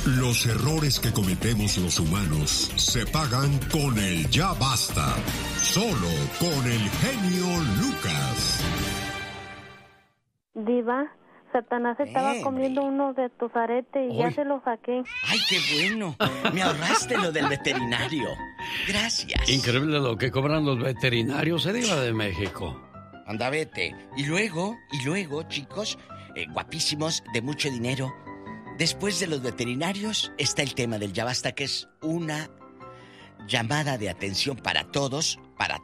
Los errores que cometemos los humanos se pagan con el ya basta. Solo con el genio Lucas. Diva, Satanás estaba comiendo uno de tus aretes y ya se lo saqué. ¡Ay, qué bueno! Me ahorraste lo del veterinario. Gracias. Increíble lo que cobran los veterinarios, Diva de México. Anda, vete. Y luego, chicos, guapísimos, de mucho dinero. Después de los veterinarios está el tema del ya basta, que es una llamada de atención para todos.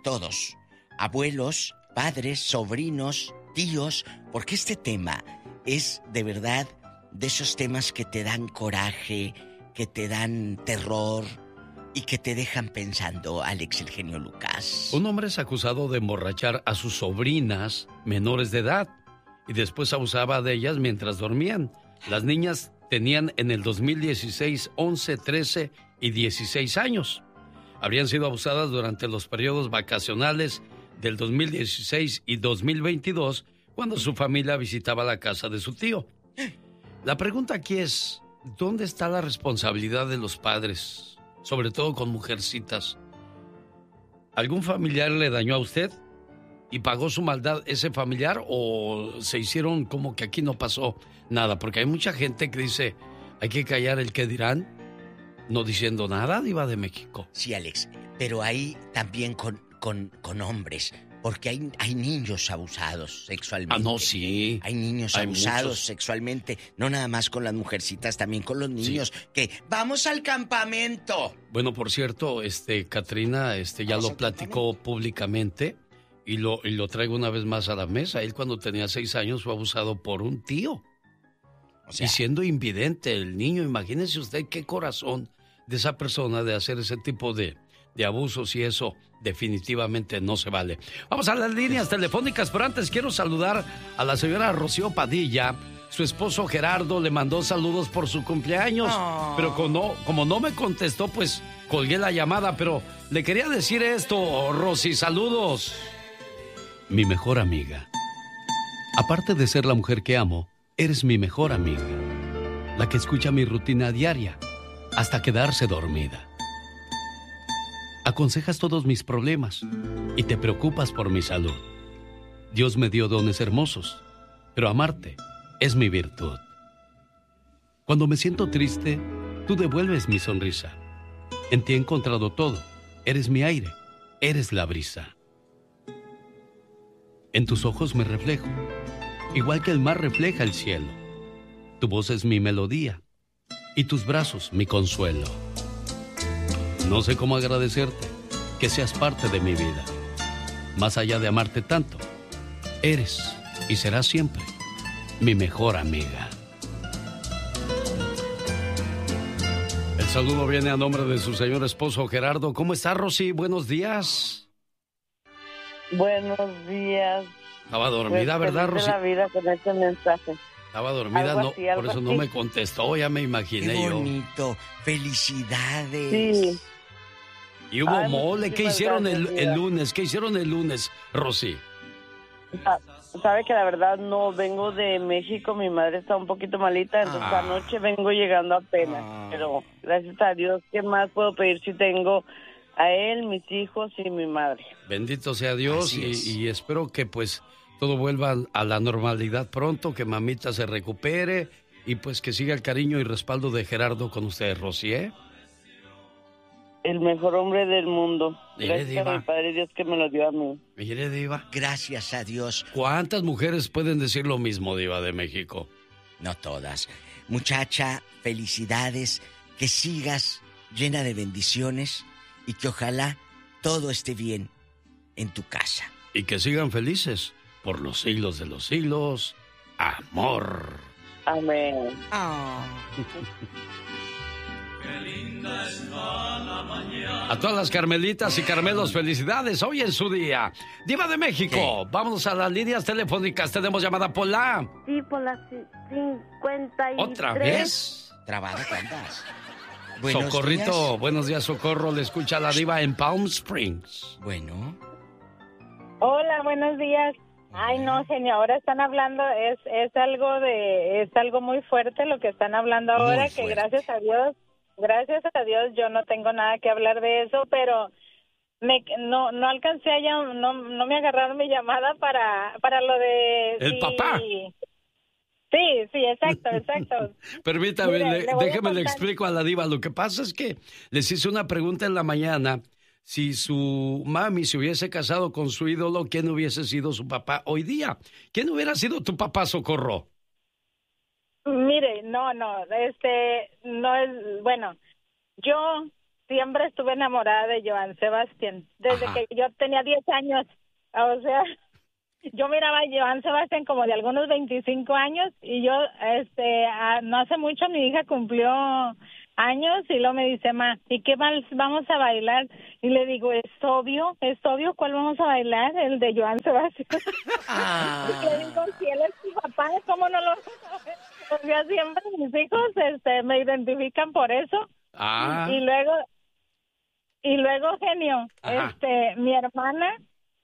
Abuelos, padres, sobrinos, tíos, porque este tema es de verdad de esos temas que te dan coraje, que te dan terror y que te dejan pensando, Alex, el genio Lucas. Un hombre es acusado de emborrachar a sus sobrinas menores de edad y después abusaba de ellas mientras dormían. Las niñas tenían en el 2016 11, 13 y 16 años. Habrían sido abusadas durante los periodos vacacionales del 2016 y 2022, cuando su familia visitaba la casa de su tío. La pregunta aquí es, ¿dónde está la responsabilidad de los padres? Sobre todo con mujercitas. ¿Algún familiar le dañó a usted y pagó su maldad ese familiar, o se hicieron como que aquí no pasó nada? Porque hay mucha gente que dice, hay que callar el que dirán, no diciendo nada, Diva de México. Sí, Alex, pero ahí también con hombres, porque hay niños abusados sexualmente. Ah, no, sí. Hay niños abusados sexualmente, no nada más con las mujercitas, también con los niños, sí. Que vamos al campamento. Bueno, por cierto, Katrina, ya lo platicó públicamente y lo traigo una vez más a la mesa. Él, cuando tenía 6 años, fue abusado por un tío. O sea, y siendo invidente el niño, imagínese usted qué corazón de esa persona de hacer ese tipo de abusos, y eso definitivamente no se vale. Vamos a las líneas telefónicas, pero antes quiero saludar a la señora Rocío Padilla. Su esposo Gerardo le mandó saludos por su cumpleaños, pero como no me contestó, pues colgué la llamada, pero le quería decir esto, Rosy, saludos. Mi mejor amiga. Aparte de ser la mujer que amo, eres mi mejor amiga, la que escucha mi rutina diaria hasta quedarse dormida. Aconsejas todos mis problemas y te preocupas por mi salud. Dios me dio dones hermosos, pero amarte es mi virtud. Cuando me siento triste, tú devuelves mi sonrisa. En ti he encontrado todo. Eres mi aire, eres la brisa. En tus ojos me reflejo, igual que el mar refleja el cielo. Tu voz es mi melodía y tus brazos mi consuelo. No sé cómo agradecerte que seas parte de mi vida. Más allá de amarte tanto, eres y serás siempre mi mejor amiga. El saludo viene a nombre de su señor esposo Gerardo. ¿Cómo está, Rosy? Buenos días. Buenos días. Estaba dormida, pues, ¿verdad, Rosy? La vida con este mensaje. Estaba dormida, algo así, por eso así. No me contestó, ya me imaginé yo. Qué bonito, felicidades. Sí. Y hubo mole. ¿Qué hicieron el lunes? ¿Qué hicieron el lunes, Rosy? Sabe que la verdad no vengo de México, mi madre está un poquito malita, entonces anoche vengo llegando apenas. Pero gracias a Dios, ¿qué más puedo pedir si tengo a él, mis hijos y mi madre? Bendito sea Dios, y espero que pues todo vuelva a la normalidad pronto, que mamita se recupere y pues que siga el cariño y respaldo de Gerardo con ustedes, Rosy, ¿eh? El mejor hombre del mundo. Mire, Gracias a mi Padre Dios que me lo dio a mí. Mire, Diva. Gracias a Dios. ¿Cuántas mujeres pueden decir lo mismo, Diva de México? No todas. Muchacha, felicidades, que sigas llena de bendiciones y que ojalá todo esté bien en tu casa. Y que sigan felices por los siglos de los siglos. Amor. Amén. A todas las Carmelitas y Carmelos, felicidades hoy en su día. Diva de México, vámonos a las líneas telefónicas. Tenemos llamada Pola. Sí, por las 53. ¿Otra vez? Trabada, ¿cuántas? Socorrito, días. Buenos días, Socorro. Le escucha la Diva en Palm Springs. Bueno. Hola, buenos días. Ay, no, genio, ahora están hablando, es algo muy fuerte lo que están hablando ahora, que gracias a Dios, yo no tengo nada que hablar de eso, pero no alcancé no me agarraron mi llamada para lo de... ¿El papá? Sí, exacto. Permítame, Mire, déjeme le explico a la diva. Lo que pasa es que les hice una pregunta en la mañana. Si su mami se hubiese casado con su ídolo, ¿quién hubiese sido su papá hoy día? ¿Quién hubiera sido tu papá, Socorro? Mire, no es, bueno, yo siempre estuve enamorada de Joan Sebastián, desde que yo tenía 10 años, o sea, yo miraba a Joan Sebastián como de algunos 25 años, y yo, no hace mucho mi hija cumplió años, y luego me dice, ma, ¿y qué vamos a bailar? Y le digo, es obvio, ¿cuál vamos a bailar? El de Joan Sebastián. Y le digo, si él es tu papá, ¿cómo no lo sabes? O sea, siempre mis hijos me identifican por eso. Y luego, genio, mi hermana,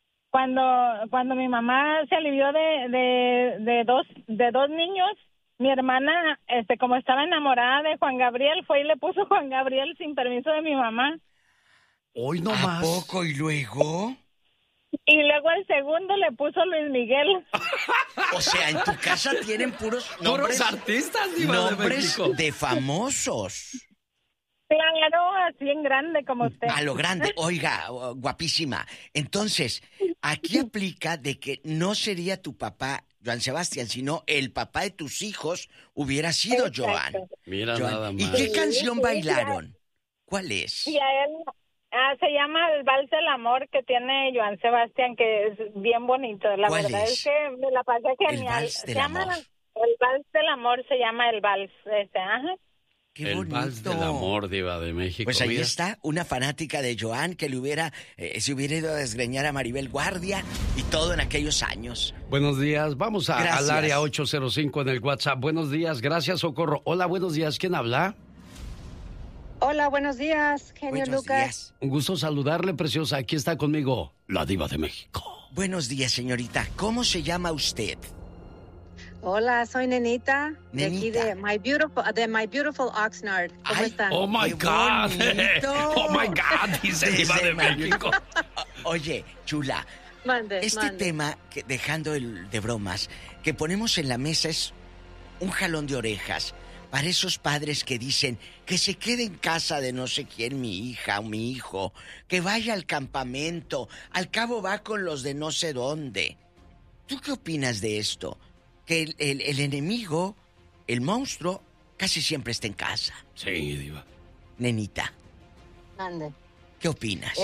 cuando mi mamá se alivió de dos niños, mi hermana, como estaba enamorada de Juan Gabriel, fue y le puso Juan Gabriel sin permiso de mi mamá. Hoy no más. ¿A poco? ¿Y luego? Y luego el segundo le puso Luis Miguel. O sea, en tu casa tienen puros nombres... Puros artistas, diva, nombres de famosos. Claro, así en grande como usted. A lo grande. Oiga, guapísima. Entonces, aquí aplica de que no sería tu papá Joan Sebastián, sino el papá de tus hijos hubiera sido Joan. Mira, Joan. nada más. ¿Y qué canción bailaron? ¿Cuál es? Sí, a él se llama El Vals del Amor, que tiene Joan Sebastián, que es bien bonito. La verdad es que me la pasé genial. El Vals del Amor. El Vals del Amor se llama el Vals. Qué el bonito. Vals del Amor, diva de México. Pues ahí mira. está, una fanática de Joan que se hubiera ido a desgreñar a Maribel Guardia y todo en aquellos años. Buenos días, vamos al área 805 en el WhatsApp. Buenos días, gracias, Socorro. Hola, buenos días, ¿quién habla? Hola, buenos días, genio Buenos Lucas. días. Un gusto saludarle, preciosa. Aquí está conmigo la diva de México. Buenos días, señorita. ¿Cómo se llama usted? Hola, soy Nenita, de aquí Nenita. de My Beautiful Oxnard. ¿Cómo están? Oh my God. Oh my God, dice diva de México. Oye, chula. Mande. Tema, que dejando el de bromas, que ponemos en la mesa es un jalón de orejas para esos padres que dicen que se quede en casa de no sé quién mi hija o mi hijo, que vaya al campamento, al cabo va con los de no sé dónde. ¿Tú qué opinas de esto? Que el enemigo, el monstruo, casi siempre está en casa. Sí, diva. Nenita. Mande. ¿Qué opinas?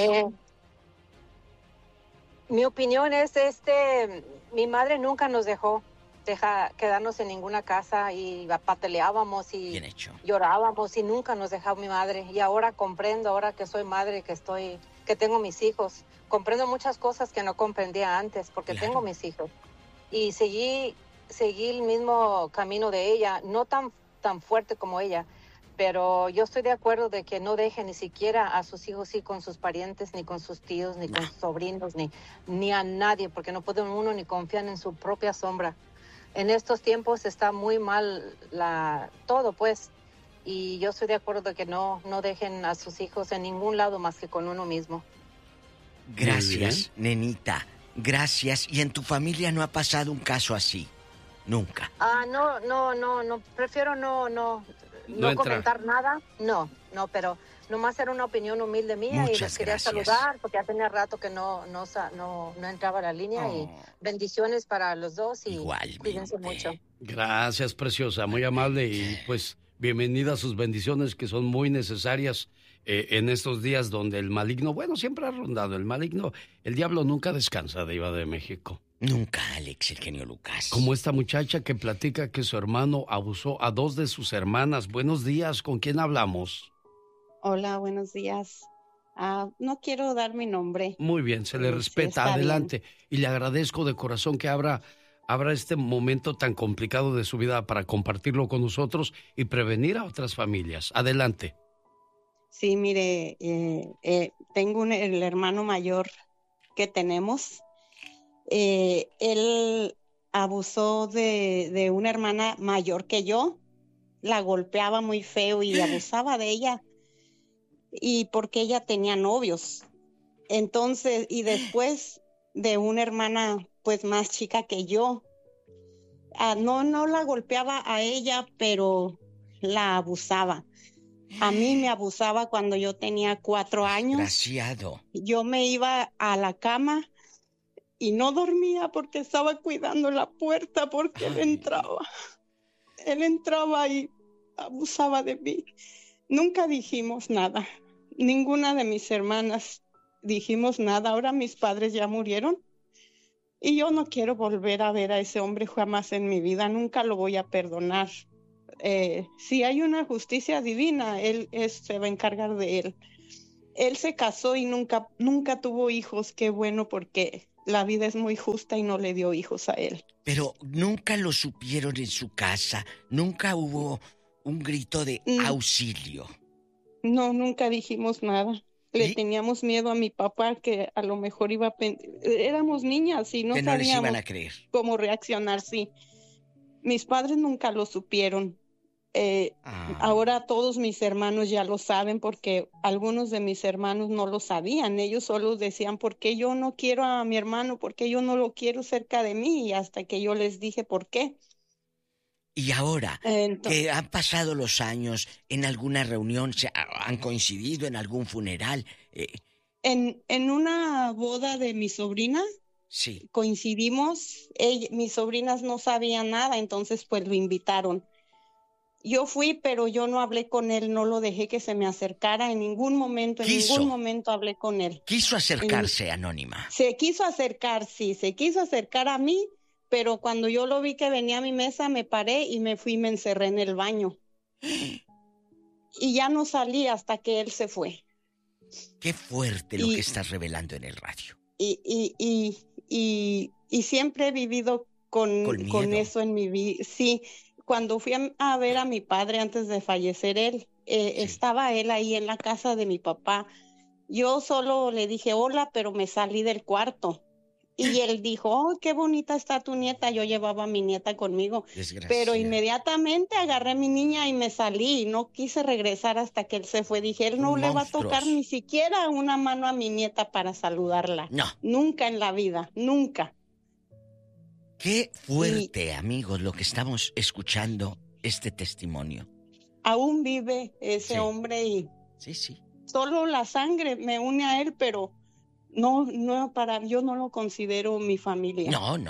Mi opinión es mi madre nunca nos dejó quedarnos en ninguna casa y pataleábamos y Bien hecho. llorábamos y nunca nos dejó mi madre. Y ahora comprendo, ahora que soy madre, que tengo mis hijos, comprendo muchas cosas que no comprendía antes porque tengo mis hijos. Y seguí el mismo camino de ella, no tan fuerte como ella, pero yo estoy de acuerdo de que no deje ni siquiera a sus hijos ir con sus parientes, ni con sus tíos, ni con sus sobrinos, ni a nadie, porque no puede uno ni confiar en su propia sombra. En estos tiempos está muy mal todo, pues, y yo estoy de acuerdo de que no dejen a sus hijos en ningún lado más que con uno mismo. Gracias, nenita. Gracias. ¿Y en tu familia no ha pasado un caso así? Nunca. No. Prefiero no comentar nada. No, pero nomás era una opinión humilde mía. Muchas y les quería gracias. saludar porque ya tenía rato que no entraba a la línea. Y bendiciones para los dos y cuídense mucho. Gracias, preciosa, muy amable y pues bienvenida a sus bendiciones que son muy necesarias en estos días donde el maligno, bueno, siempre ha rondado el maligno. El diablo nunca descansa, diva de México. Nunca, Alex, el genio Lucas. Como esta muchacha que platica que su hermano abusó a 2 de sus hermanas. Buenos días, ¿con quién hablamos? Hola, buenos días. No quiero dar mi nombre. Muy bien, se le respeta, adelante. Bien. Y le agradezco de corazón que abra este momento tan complicado de su vida para compartirlo con nosotros y prevenir a otras familias. Adelante. Sí, mire, tengo el hermano mayor que tenemos. Él abusó de una hermana mayor que yo, la golpeaba muy feo y abusaba de ella, y porque ella tenía novios. Entonces, y después de una hermana pues más chica que yo, no la golpeaba a ella, pero la abusaba. A mí me abusaba cuando yo tenía 4 años. Desgraciado. Yo me iba a la cama y no dormía porque estaba cuidando la puerta porque él entraba. Él entraba y abusaba de mí. Nunca dijimos nada. Ninguna de mis hermanas dijimos nada. Ahora mis padres ya murieron y yo no quiero volver a ver a ese hombre jamás en mi vida. Nunca lo voy a perdonar. Si hay una justicia divina, él se va a encargar de él. Él se casó y nunca tuvo hijos. Qué bueno, porque la vida es muy justa y no le dio hijos a él. Pero nunca lo supieron en su casa. Nunca hubo un grito de auxilio. No, nunca dijimos nada. Le teníamos miedo a mi papá, que a lo mejor éramos niñas y no que no sabíamos les iban a creer cómo reaccionar. Sí, mis padres nunca lo supieron. Ahora todos mis hermanos ya lo saben, porque algunos de mis hermanos no lo sabían. Ellos solo decían, ¿por qué yo no quiero a mi hermano? ¿Por qué yo no lo quiero cerca de mí? Y hasta que yo les dije por qué. Y ahora, que han pasado los años, ¿en alguna reunión han coincidido, en algún funeral? En una boda de mi sobrina, sí, coincidimos. Mis sobrinas no sabían nada, entonces pues lo invitaron. Yo fui, pero yo no hablé con él, no lo dejé que se me acercara en ningún momento. En ningún momento hablé con él. ¿Quiso acercarse, Anónima? Se quiso acercar, sí, se quiso acercar a mí, pero cuando yo lo vi que venía a mi mesa, me paré y me fui y me encerré en el baño. Y ya no salí hasta que él se fue. Qué fuerte lo que estás revelando en el radio. Y siempre he vivido con eso en mi vida. Sí. Cuando fui a ver a mi padre antes de fallecer él, estaba él ahí en la casa de mi papá. Yo solo le dije hola, pero me salí del cuarto. Y él dijo, oh, qué bonita está tu nieta. Yo llevaba a mi nieta conmigo. Pero inmediatamente agarré a mi niña y me salí. No quise regresar hasta que él se fue. Dije, él no le va a tocar ni siquiera una mano a mi nieta para saludarla. No. Nunca en la vida, nunca. Qué fuerte, amigos, lo que estamos escuchando, este testimonio. Aún vive ese hombre y sí. Solo la sangre me une a él, pero no, yo no lo considero mi familia.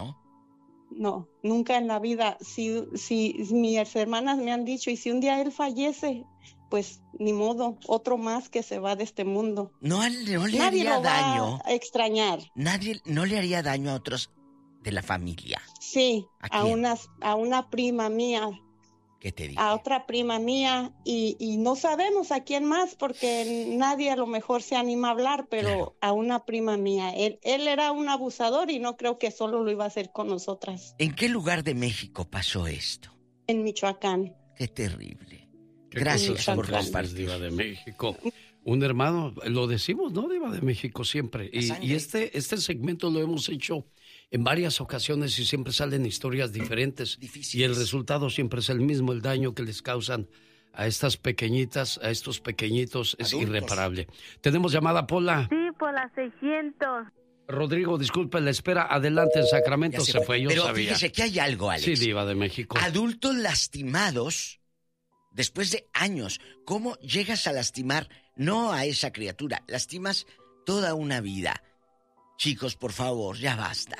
No, nunca en la vida. Si mis hermanas me han dicho, y si un día él fallece, pues ni modo, otro más que se va de este mundo. No le Nadie haría lo daño. Va a extrañar. Nadie no le haría daño a otros de la familia. Sí, a una prima mía. ¿Qué te dije? A otra prima mía y no sabemos a quién más, porque nadie a lo mejor se anima a hablar, pero a una prima mía. Él era un abusador y no creo que solo lo iba a hacer con nosotras. ¿En qué lugar de México pasó esto? En Michoacán. Qué terrible. Gracias por compartir. Diva de México. Un hermano, lo decimos, ¿no? Diva de México siempre. Y este segmento lo hemos hecho en varias ocasiones y siempre salen historias diferentes. Difíciles. Y el resultado siempre es el mismo. El daño que les causan a estas pequeñitas, a estos pequeñitos, es irreparable. ¿Tenemos llamada, Pola? Sí, Pola 600. Rodrigo, disculpe la espera. Adelante, en Sacramento se fue, yo pero sabía. Pero fíjese que hay algo, Alex. Sí, Diva de México. Adultos lastimados después de años. ¿Cómo llegas a lastimar no a esa criatura? Lastimas toda una vida. Chicos, por favor, ya basta.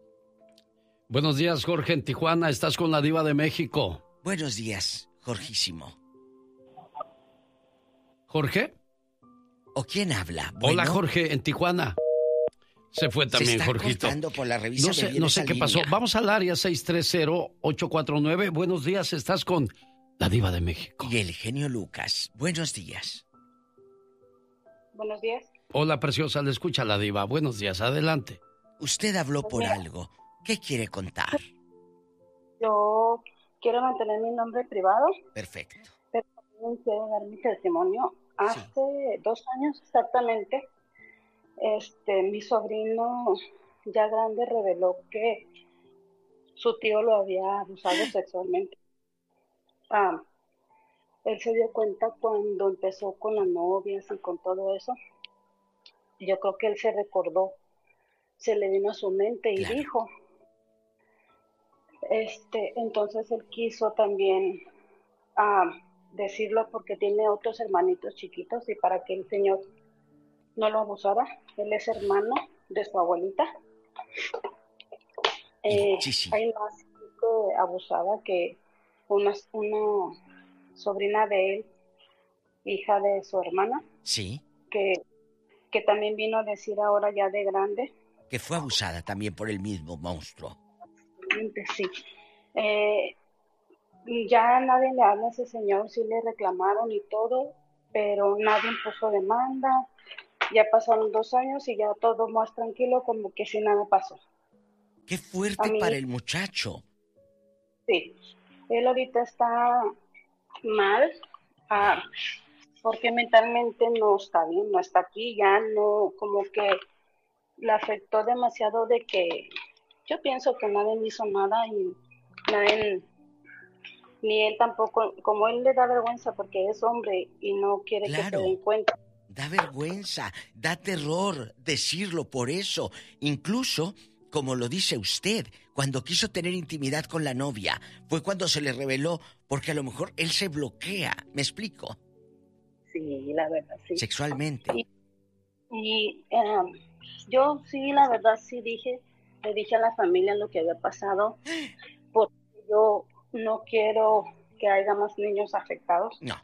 Buenos días, Jorge, en Tijuana. Estás con la Diva de México. Buenos días, Jorgísimo. ¿Jorge? ¿O quién habla? Bueno, hola, Jorge, en Tijuana. Se fue también, Jorgito. Por la no sé qué pasó. Vamos al área 630-849. Buenos días, estás con la Diva de México. Y el genio Lucas. Buenos días. Buenos días. Hola, preciosa, le escucha la Diva. Buenos días, adelante. Usted habló por algo. ¿Qué quiere contar? Yo quiero mantener mi nombre privado. Perfecto. Pero también quiero dar mi testimonio. Hace 2 años exactamente, mi sobrino ya grande reveló que su tío lo había abusado sexualmente. Él se dio cuenta cuando empezó con las novias y con todo eso. Yo creo que él se recordó, se le vino a su mente y dijo, entonces él quiso también decirlo porque tiene otros hermanitos chiquitos y para que el señor no lo abusara. Él es hermano de su abuelita. Hay más gente abusada que una sobrina de él, hija de su hermana, que también vino a decir ahora ya de grande. Que fue abusada también por el mismo monstruo. Sí. Ya nadie le habla a ese señor, sí le reclamaron y todo, pero nadie puso demanda. Ya pasaron 2 años y ya todo más tranquilo, como que si nada pasó. ¡Qué fuerte para el muchacho! Sí, él ahorita está mal, porque mentalmente no está bien, no está aquí, ya no, como que le afectó demasiado de que yo pienso que nadie hizo nada y nadie, ni él tampoco, como él le da vergüenza porque es hombre y no quiere que se den cuenta. Da vergüenza, da terror decirlo por eso. Incluso, como lo dice usted, cuando quiso tener intimidad con la novia, fue cuando se le reveló, porque a lo mejor él se bloquea. ¿Me explico? Sí, la verdad, sí. Sexualmente. Y yo sí, la verdad, sí le dije a la familia lo que había pasado, porque yo no quiero que haya más niños afectados. No.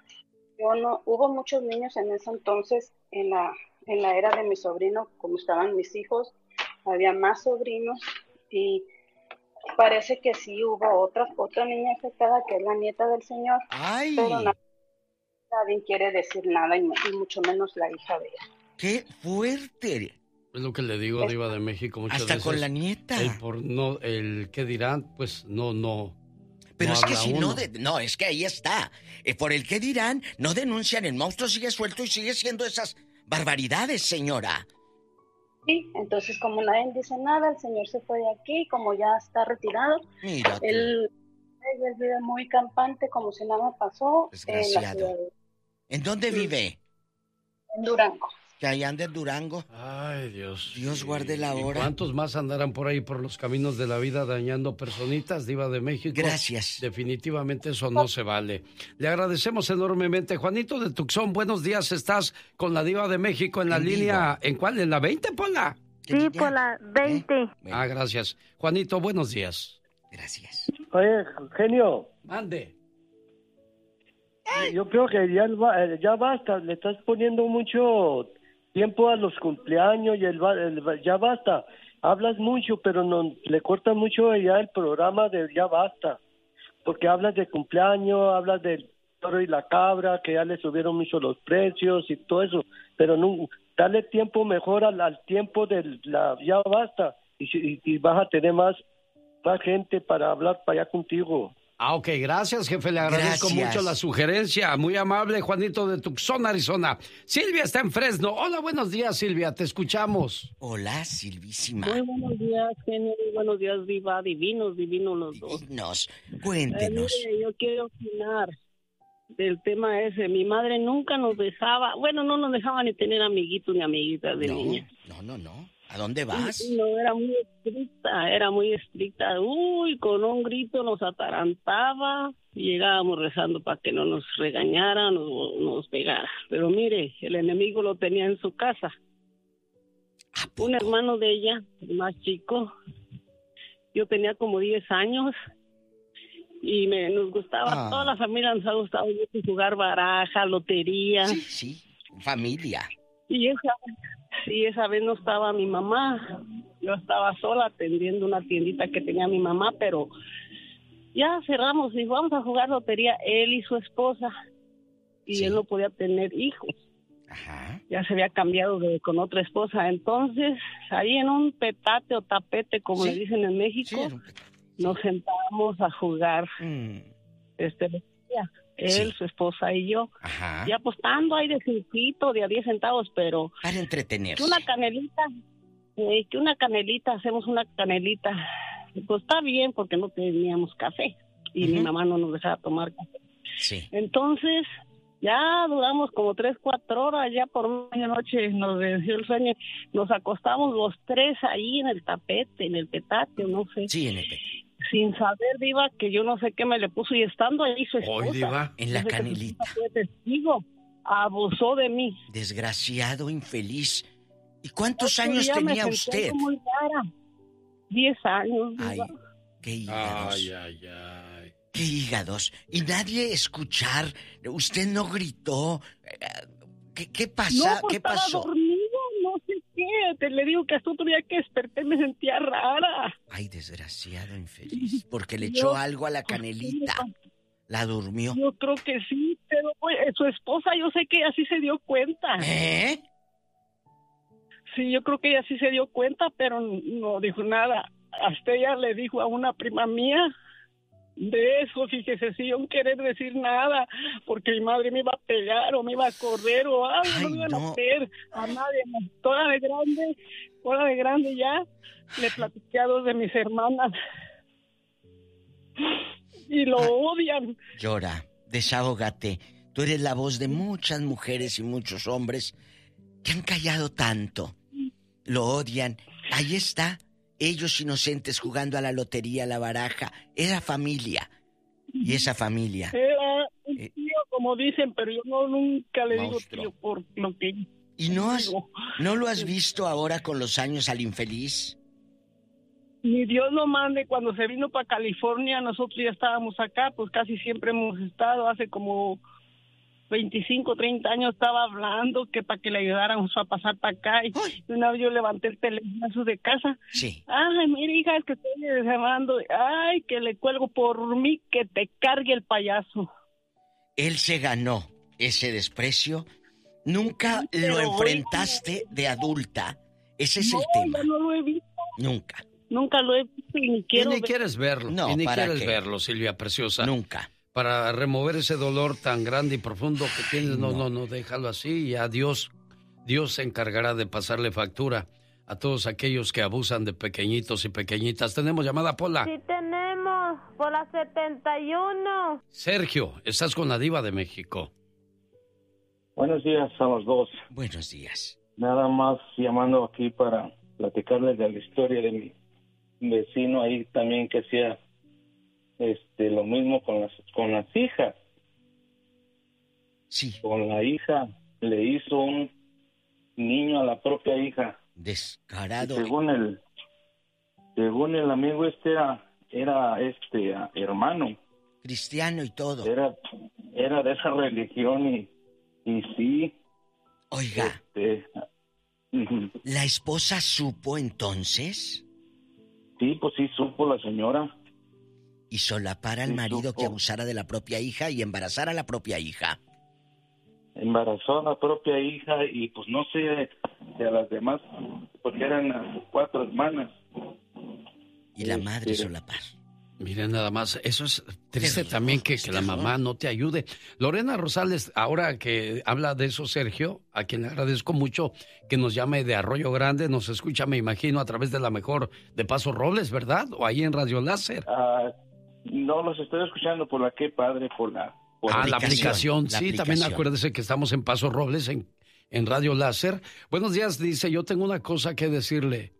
Hubo muchos niños en ese entonces, en la era de mi sobrino, como estaban mis hijos, había más sobrinos y parece que sí hubo otra niña afectada que es la nieta del señor. ¡Ay! Pero nadie quiere decir nada y mucho menos la hija de ella. ¡Qué fuerte! Es lo que le digo, Diva de México, muchas veces. Hasta con la nieta. El qué dirán, pues no. Pero es que si no, es que ahí está. Por el qué dirán, no denuncian, el monstruo sigue suelto y sigue siendo esas barbaridades, señora. Sí, entonces como nadie dice nada, el señor se fue de aquí, como ya está retirado. Mira tú. Él vive muy campante, como si nada pasó. Desgraciado. ¿En dónde vive? En Durango. Que ahí anda en Durango. Ay, Dios. Dios guarde la hora. ¿Y cuántos más andarán por ahí por los caminos de la vida dañando personitas, Diva de México? Gracias. Definitivamente eso no se vale. Le agradecemos enormemente. Juanito de Tucson, buenos días. Estás con la Diva de México en la línea. ¿En cuál? ¿En la 20, Pola? Sí, por la 20. Bueno. Gracias. Juanito, buenos días. Gracias. Oye, genio. Ande. Yo creo que ya basta. Le estás poniendo mucho tiempo a los cumpleaños y ya basta. Hablas mucho, pero no le cortas mucho ya el programa de ya basta. Porque hablas de cumpleaños, hablas del toro y la cabra, que ya le subieron mucho los precios y todo eso. Pero no, dale tiempo mejor al tiempo de la ya basta. Y vas a tener más gente para hablar para allá contigo. Ok, gracias, jefe. Le agradezco mucho la sugerencia. Muy amable, Juanito de Tucson, Arizona. Silvia está en Fresno. Hola, buenos días, Silvia. Te escuchamos. Hola, Silvísima. Muy buenos días, genio. Muy buenos días, Diva. Divinos los dos. Divinos. Cuéntenos. Mire, yo quiero opinar del tema ese. Mi madre nunca nos dejaba, no nos dejaba ni tener amiguitos ni amiguitas de niña. No. ¿A dónde vas? No, era muy estricta. Uy, con un grito nos atarantaba y llegábamos rezando para que no nos regañara, nos pegara. Pero mire, el enemigo lo tenía en su casa. Un hermano de ella, el más chico, yo tenía como 10 años y nos gustaba, toda la familia nos ha gustado mucho jugar baraja, lotería. Sí, familia. Y esa vez no estaba mi mamá, yo estaba sola atendiendo una tiendita que tenía mi mamá, pero ya cerramos y vamos a jugar lotería, él y su esposa, y él no podía tener hijos. Ajá. Ya se había cambiado con otra esposa, entonces ahí en un petate o tapete, como le dicen en México, nos sentábamos a jugar lotería. Él, su esposa y yo. Ajá. Y apostando ahí de 5 de a 10 centavos, pero... Para entretenerse. Una canelita. que una canelita, hacemos una canelita. Pues está bien porque no teníamos café y mi mamá no nos dejaba tomar café. Sí. Entonces, ya duramos como 3, 4 horas, ya por medianoche nos venció el sueño. Nos acostamos los 3 ahí en el tapete, en el petate, no sé. Sí, en el petate. Sin saber, Diva, que yo no sé qué me le puso, y estando ahí su esposa. Hoy, Diva. En la canelita. Fue testigo, abusó de mí. Desgraciado, infeliz. ¿Y cuántos años tenía usted? Muy rara. 10 años. Ay, Diva. qué hígados. Ay. Qué hígados. Y nadie escuchar. Usted no gritó. ¿Qué pasa? No, pues ¿Qué pasó? Estaba dormido, no sé qué. Te le digo que hasta otro día que desperté me sentía rara. Ay, desgraciado, infeliz. Porque le echó algo a la canelita. La durmió. Yo creo que sí, pero su esposa yo sé que ella sí se dio cuenta. ¿Eh? Sí, yo creo que ella sí se dio cuenta, pero no dijo nada. Hasta ella le dijo a una prima mía de eso, fíjese, sin yo querer decir nada, porque mi madre me iba a pegar o me iba a correr o algo, no me iban a hacer a nadie. Toda de grande ya, le platiqué a 2 de mis hermanas y lo odian. Llora, desahógate. Tú eres la voz de muchas mujeres y muchos hombres que han callado tanto. Lo odian. Ahí está. Ellos inocentes jugando a la lotería, a la baraja. Era familia. Y esa familia. Era un tío, como dicen, pero yo nunca le digo tío por lo que... ¿Y no lo has visto ahora con los años al infeliz? Ni Dios lo mande. Cuando se vino para California, nosotros ya estábamos acá, pues casi siempre hemos estado. Hace como 25, 30 años estaba hablando que para que le ayudáramos a pasar para acá. Y una vez yo levanté el teléfono de casa. Sí. Ay, mira, hija, es que estoy llamando. Ay, que le cuelgo por mí, que te cargue el payaso. Él se ganó ese desprecio. Nunca lo enfrentaste de adulta. Ese es el tema. No lo he visto. Nunca lo he visto y ni quiero. Y ni quieres verlo. No, y ni ¿para quieres qué? verlo, Silvia preciosa. Nunca. Para remover ese dolor tan grande y profundo que tienes, no, déjalo así y a Dios se encargará de pasarle factura a todos aquellos que abusan de pequeñitos y pequeñitas. ¿Tenemos llamada, Pola? Sí tenemos, Pola 71. Sergio, estás con la Diva de México. Buenos días a los dos. Buenos días. Nada más llamando aquí para platicarles de la historia de mi vecino ahí también que hacía lo mismo con las hijas. Sí. Con la hija le hizo un niño a la propia hija. Descarado. Y según el amigo era hermano. Cristiano y todo. Era de esa religión y sí. Oiga. ¿La esposa supo entonces? Sí, pues sí supo la señora. Y solapar al marido que abusara de la propia hija y embarazar a la propia hija. Embarazó a la propia hija y pues no sé de a las demás, porque eran 4 hermanas. Y la madre solapar. Miren nada más, eso es triste también que la mamá no te ayude. Lorena Rosales, ahora que habla de eso, Sergio, a quien le agradezco mucho que nos llame de Arroyo Grande, nos escucha, me imagino, a través de la mejor de Paso Robles, ¿verdad? O ahí en Radio Láser. No, los estoy escuchando por la la aplicación. Sí, también acuérdese que estamos en Paso Robles, en Radio Láser. Buenos días, dice, yo tengo una cosa que decirle.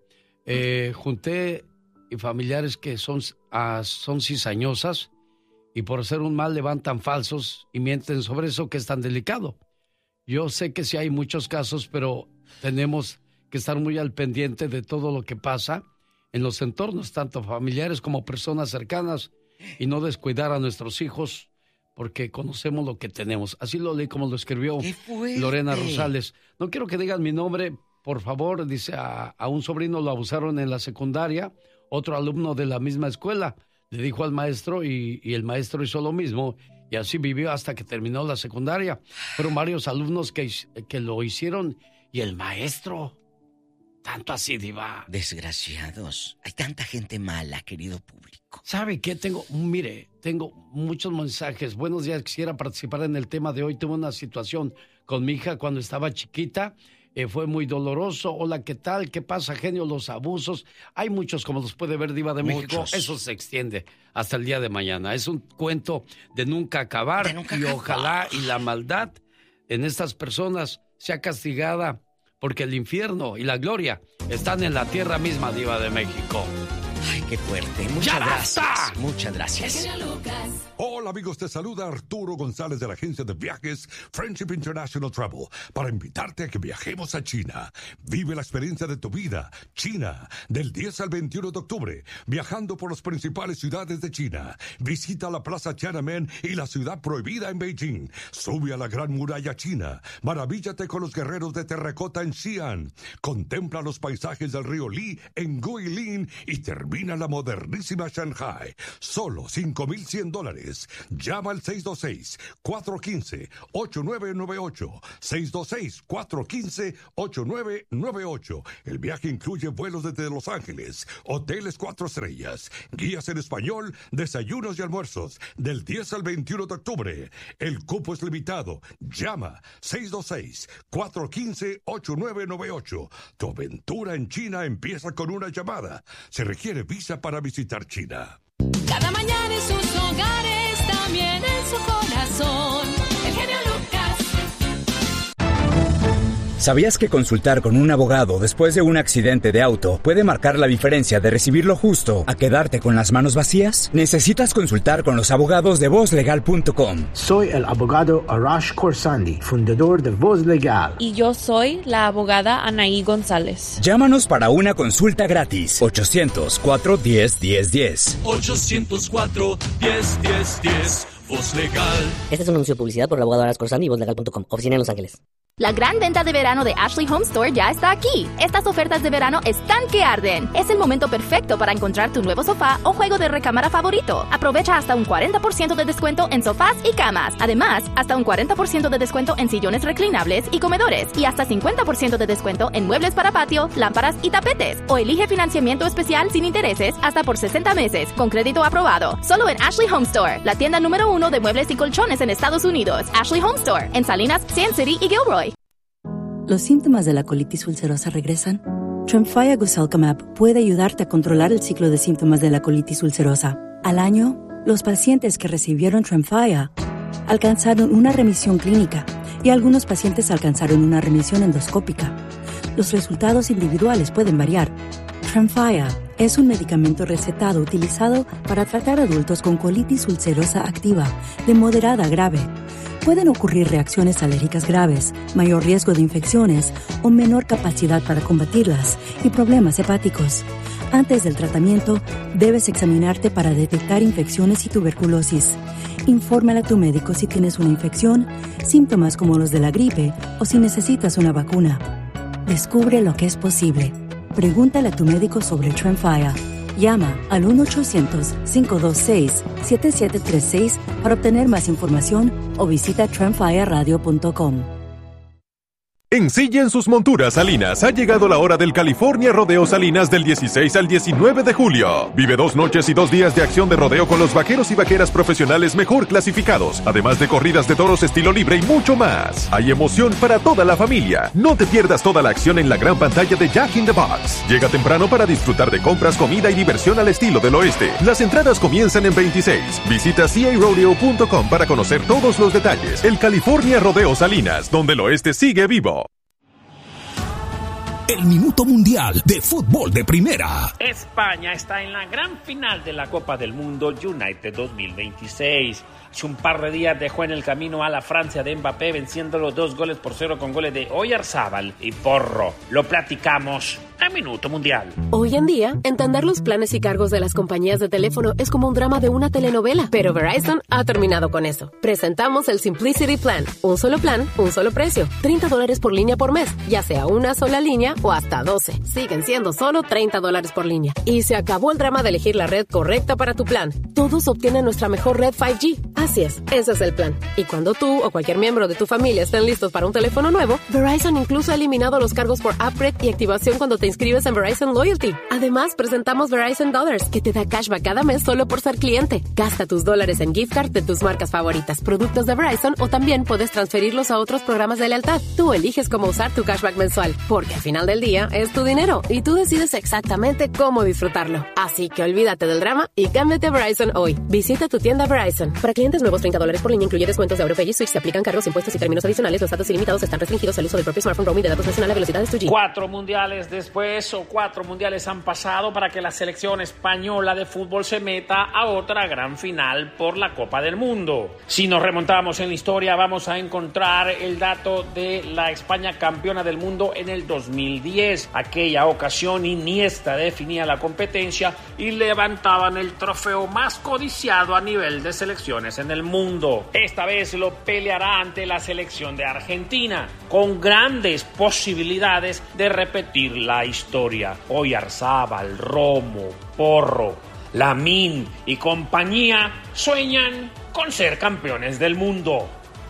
Junté y familiares que son cizañosas y por hacer un mal levantan falsos y mienten sobre eso que es tan delicado. Yo sé que sí hay muchos casos, pero tenemos que estar muy al pendiente de todo lo que pasa en los entornos, tanto familiares como personas cercanas, y no descuidar a nuestros hijos porque conocemos lo que tenemos. Así lo leí como lo escribió Lorena Rosales. No quiero que digan mi nombre, por favor. Dice, a un sobrino lo abusaron en la secundaria. Otro alumno de la misma escuela le dijo al maestro y el maestro hizo lo mismo y así vivió hasta que terminó la secundaria. Fueron varios alumnos que lo hicieron y el maestro, tanto así, Diva. Desgraciados. Hay tanta gente mala, querido público. ¿Sabe qué? Tengo muchos mensajes. Buenos días, quisiera participar en el tema de hoy. Tuve una situación con mi hija cuando estaba chiquita. fue muy doloroso. Hola, ¿qué tal? ¿Qué pasa, genio? Los abusos. Hay muchos, como los puede ver Diva de México. Eso se extiende hasta el día de mañana. Es un cuento de nunca acabar. Ojalá y la maldad en estas personas sea castigada, porque el infierno y la gloria están en la tierra misma, Diva de México. Ay, qué fuerte. Muchas gracias. Muchas gracias. Hola amigos, te saluda Arturo González de la agencia de viajes Friendship International Travel para invitarte a que viajemos a China. Vive la experiencia de tu vida. China, del 10 al 21 de octubre, viajando por las principales ciudades de China. Visita la Plaza Tiananmen y la Ciudad Prohibida en Beijing. Sube a la Gran Muralla China. Maravíllate con los guerreros de terracota en Xi'an. Contempla los paisajes del río Li en Guilin y termina la modernísima Shanghai. Solo $5,100. Llama al 626-415-8998. 626-415-8998. El viaje incluye vuelos desde Los Ángeles, hoteles 4 estrellas, guías en español, desayunos y almuerzos, del 10 al 21 de octubre. El cupo es limitado. Llama 626-415-8998. Tu aventura en China empieza con una llamada. Se requiere visa para visitar China. Cada mañana en sus hogares, también en su corazón, el genio Lucas. ¿Sabías que consultar con un abogado después de un accidente de auto puede marcar la diferencia de recibir lo justo a quedarte con las manos vacías? Necesitas consultar con los abogados de VozLegal.com. Soy el abogado Arash Khorsandi, fundador de Voz Legal. Y yo soy la abogada Anaí González. Llámanos para una consulta gratis. 800-410-1010. 800-410-1010. Voz Legal. Este es un anuncio de publicidad por el abogado Arash Khorsandi y VozLegal.com. Oficina en Los Ángeles. La gran venta de verano de Ashley Home Store ya está aquí. Estas ofertas de verano están que arden. Es el momento perfecto para encontrar tu nuevo sofá o juego de recámara favorito. Aprovecha hasta un 40% de descuento en sofás y camas. Además, hasta un 40% de descuento en sillones reclinables y comedores. Y hasta 50% de descuento en muebles para patio, lámparas y tapetes. O elige financiamiento especial sin intereses hasta por 60 meses, con crédito aprobado. Solo en Ashley Home Store, la tienda número 1 de muebles y colchones en Estados Unidos. Ashley Home Store, en Salinas, Sand City y Gilroy. ¿Los síntomas de la colitis ulcerosa regresan? Tremfya Guselkumab puede ayudarte a controlar el ciclo de síntomas de la colitis ulcerosa. Al año, los pacientes que recibieron Tremfya alcanzaron una remisión clínica y algunos pacientes alcanzaron una remisión endoscópica. Los resultados individuales pueden variar. Tremfya es un medicamento recetado utilizado para tratar adultos con colitis ulcerosa activa de moderada a grave. Pueden ocurrir reacciones alérgicas graves, mayor riesgo de infecciones o menor capacidad para combatirlas y problemas hepáticos. Antes del tratamiento, debes examinarte para detectar infecciones y tuberculosis. Infórmale a tu médico si tienes una infección, síntomas como los de la gripe o si necesitas una vacuna. Descubre lo que es posible. Pregúntale a tu médico sobre Tremfya. Llama al 1-800-526-7736 para obtener más información o visita tremfyaradio.com. En Silla en sus monturas Salinas ha llegado la hora del California Rodeo Salinas del 16 al 19 de julio. Vive 2 noches y 2 días de acción de rodeo con los vaqueros y vaqueras profesionales mejor clasificados, además de corridas de toros estilo libre y mucho más. Hay emoción para toda la familia. No te pierdas toda la acción en la gran pantalla de Jack in the Box. Llega temprano para disfrutar de compras, comida y diversión al estilo del oeste. Las entradas comienzan en 26. Visita carodeo.com para conocer todos los detalles. El California Rodeo Salinas, donde el oeste sigue vivo. El Minuto Mundial de Fútbol de Primera. España está en la gran final de la Copa del Mundo United 2026. Hace un par de días dejó en el camino a la Francia de Mbappé, venciéndolo 2-0 con goles de Oyarzábal y Porro. Lo platicamos en Minuto Mundial. Hoy en día, entender los planes y cargos de las compañías de teléfono es como un drama de una telenovela, pero Verizon ha terminado con eso. Presentamos el Simplicity Plan. Un solo plan, un solo precio. $30 por línea por mes, ya sea una sola línea o hasta 12. Siguen siendo solo $30 por línea. Y se acabó el drama de elegir la red correcta para tu plan. Todos obtienen nuestra mejor red 5G. Así es, ese es el plan. Y cuando tú o cualquier miembro de tu familia estén listos para un teléfono nuevo, Verizon incluso ha eliminado los cargos por upgrade y activación cuando te inscribes en Verizon Loyalty. Además, presentamos Verizon Dollars, que te da cashback cada mes solo por ser cliente. Gasta tus dólares en gift card de tus marcas favoritas, productos de Verizon, o también puedes transferirlos a otros programas de lealtad. Tú eliges cómo usar tu cashback mensual, porque al final del día es tu dinero y tú decides exactamente cómo disfrutarlo. Así que olvídate del drama y cámbiate a Verizon hoy. Visita tu tienda Verizon. Para clientes nuevos, $30 por línea incluye descuentos de AuroPay y Switch. Se aplican cargos, impuestos y términos adicionales. Los datos ilimitados están restringidos al uso del propio smartphone roaming de datos nacional a velocidades 2G. 4 mundiales después, o 4 mundiales han pasado para que la selección española de fútbol se meta a otra gran final por la Copa del Mundo. Si nos remontamos en la historia, vamos a encontrar el dato de la España campeona del mundo en el 2010. Aquella ocasión, Iniesta definía la competencia y levantaban el trofeo más codiciado a nivel de selecciones en el mundo. Esta vez lo peleará ante la selección de Argentina, con grandes posibilidades de repetir la historia. Oyarzábal, Romo, Porro, Lamine y compañía sueñan con ser campeones del mundo.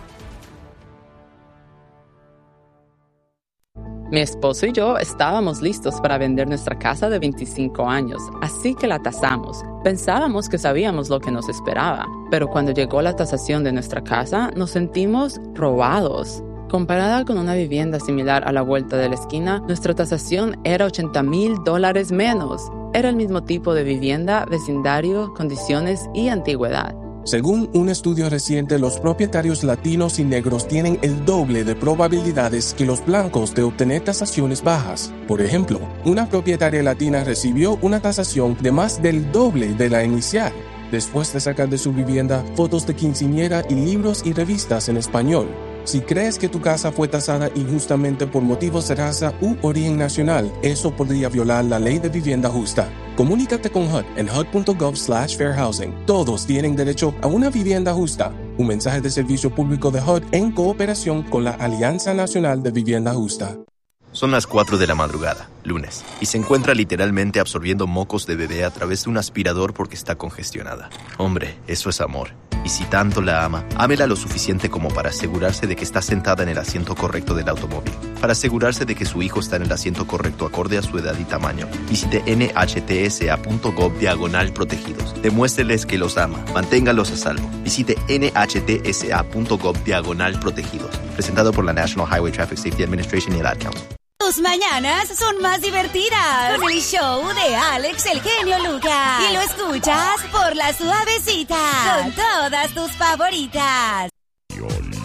Mi esposo y yo estábamos listos para vender nuestra casa de 25 años, así que la tasamos. Pensábamos que sabíamos lo que nos esperaba, pero cuando llegó la tasación de nuestra casa, nos sentimos robados. Comparada con una vivienda similar a la vuelta de la esquina, nuestra tasación era $80,000 menos. Era el mismo tipo de vivienda, vecindario, condiciones y antigüedad. Según un estudio reciente, los propietarios latinos y negros tienen el doble de probabilidades que los blancos de obtener tasaciones bajas. Por ejemplo, una propietaria latina recibió una tasación de más del doble de la inicial, después de sacar de su vivienda fotos de quinceañera y libros y revistas en español. Si crees que tu casa fue tasada injustamente por motivos de raza u origen nacional, eso podría violar la ley de vivienda justa. Comunícate con HUD en hud.gov/fairhousing. Todos tienen derecho a una vivienda justa. Un mensaje de servicio público de HUD en cooperación con la Alianza Nacional de Vivienda Justa. Son las 4 de la madrugada, lunes, y se encuentra literalmente absorbiendo mocos de bebé a través de un aspirador porque está congestionada. Hombre, eso es amor. Y si tanto la ama, ámela lo suficiente como para asegurarse de que está sentada en el asiento correcto del automóvil. Para asegurarse de que su hijo está en el asiento correcto acorde a su edad y tamaño. Visite nhtsa.gov/protegidos. Demuéstreles que los ama. Manténgalos a salvo. Visite nhtsa.gov/protegidos. Presentado por la National Highway Traffic Safety Administration y el Ad Council. Tus mañanas son más divertidas con el show de Alex el genio Lucas. Y lo escuchas por La Suavecita con todas tus favoritas.